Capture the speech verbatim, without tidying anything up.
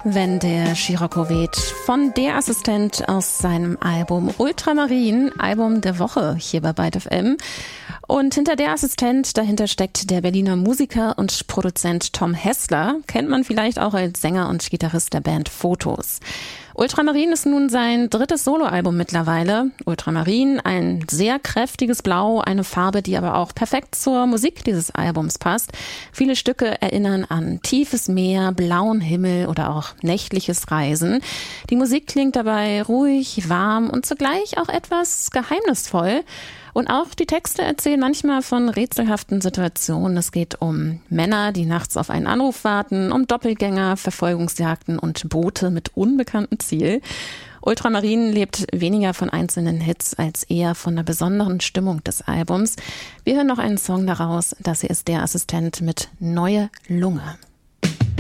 Wenn der Scirocco weht, von Der Assistent aus seinem Album Ultramarin, Album der Woche hier bei Byte F M. Und hinter Der Assistent, dahinter steckt der Berliner Musiker und Produzent Tom Hessler, kennt man vielleicht auch als Sänger und Gitarrist der Band Fotos. Ultramarin ist nun sein drittes Soloalbum mittlerweile. Ultramarin, ein sehr kräftiges Blau, eine Farbe, die aber auch perfekt zur Musik dieses Albums passt. Viele Stücke erinnern an tiefes Meer, blauen Himmel oder auch nächtliches Reisen. Die Musik klingt dabei ruhig, warm und zugleich auch etwas geheimnisvoll. Und auch die Texte erzählen manchmal von rätselhaften Situationen. Es geht um Männer, die nachts auf einen Anruf warten, um Doppelgänger, Verfolgungsjagden und Boote mit unbekanntem Ziel. Ultramarin lebt weniger von einzelnen Hits als eher von der besonderen Stimmung des Albums. Wir hören noch einen Song daraus. Das hier ist Der Assistent mit Neue Lunge.